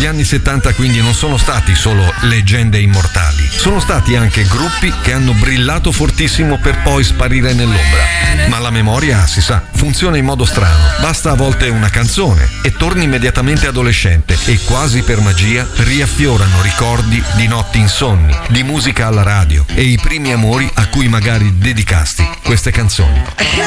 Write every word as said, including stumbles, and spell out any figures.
Gli anni settanta quindi non sono stati solo leggende immortali, sono stati anche gruppi che hanno brillato fortissimo per poi sparire nell'ombra. Ma la memoria, si sa, funziona in modo strano. Basta a volte una canzone e torni immediatamente adolescente e quasi per magia riaffiorano ricordi di notti insonni, di musica alla radio e i primi amori a cui magari dedicasti queste canzoni.